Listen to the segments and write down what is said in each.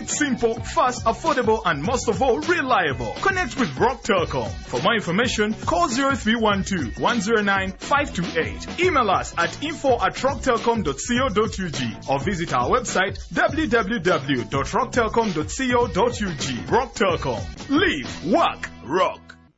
It's simple, fast, affordable, and most of all, reliable. Connect with Rock Telecom. For more information, call 0312-109-528. Email us at info@rocktelecom.co.ug or visit our website www.rocktelecom.co.ug. Rock Telecom. Live, work, rock.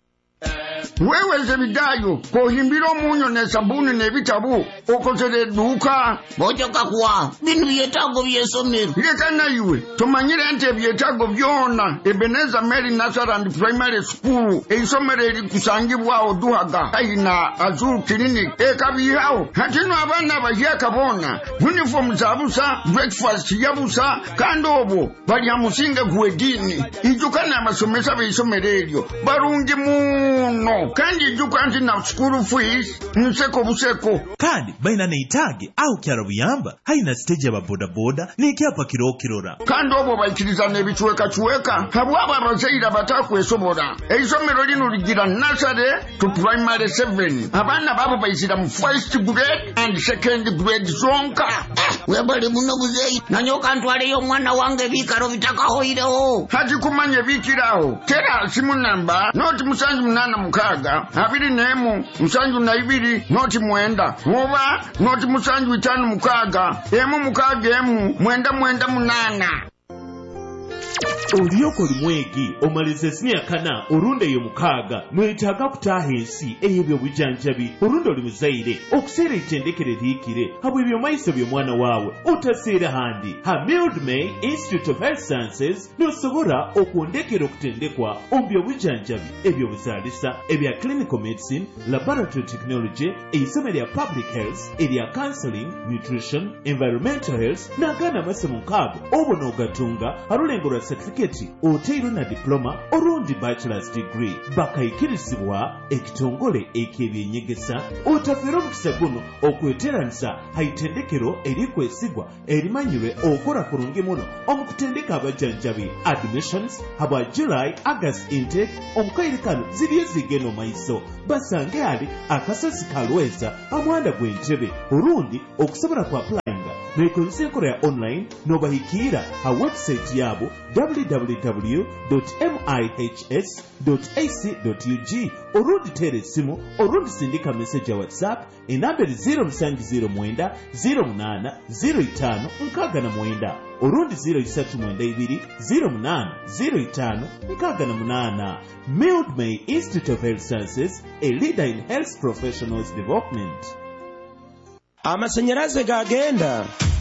Wewe zebidayo kohimbiro munyo ne sabuni ne bitabu okozere duka bojo kakwa binu byetago byesomero lekana iwe tomanyire nte byetago byona Ebeneza Mary Nazareth Primary School eisomero eri kusangibwa oduhaga aina Azul Clinic ekabihawo hatino abana bajaka bona uniform zabusa breakfast yabusa kandobo bali amusinga kuwedini ijukana amasomesa beisomero eryo barungi muno kandi jukanti na school fees nseko buseko kandi baina neitage au kyarabuyamba haina stage ya boda boda nikyapa kirokirora kandi obo bayikiriza nebichweka chweka habwaba abazeira batakwesobora eisomero lino ligira nursery to primary 7 abana babo bayizira mu first grade and second grade zonka webali muno buzeyi nanyoka ntwale yo mwana wange bikaro bitakahoireho hati kumanye bikiraho tera simu namba not musanju munana mukaga abiri nemu musanju na ibiri not mwenda oba not musanju itanu mukaga emu mukaga emu mwenda munana Oliyoko limwegi omalize sinia kana orunde yo mukaga mwetaga kutaha ensi eyebyo bujanjabi orunde oli muzaire okuseera itendekere liikire habwe ebyo maiso byo mwana waawe otaseera handi ha Mildmay Institute of Health Sciences nosobora okuondekera okutendekwa ombyo bujanjabi ebyo buzaalisa ebya clinical medicine laboratory technology eisomo lya public health erya counseling nutrition environmental health n'agana amasomo nkaago obona ogatunga halulengo lwa certificate oteiro na diploma orundi bachelor's degree bakayikirizibwa ekitongole ek'ebyenyegesa otafera omukisa guno okweteranisa haitendekero erikwesigwa erimanyirwe okora kurungi muno omukutendeka abajanjabi admissions habwa July August intake omukaire kano ziriyo zigeno maiso basange ali akasozi kalweza amwanda gw'entebe orundi okusobora ku applyinga nekonsekora ya online nobahikira ha website yabo www.mihs.ac.ug orundi tere simu orundi sindika message ya WhatsApp enamberi 0709 08 05 nkagana orundi 0722 08 05 nkagana Mildmay Institute of Health Sciences, a leader in health professionals development. Amasanyaraze gagenda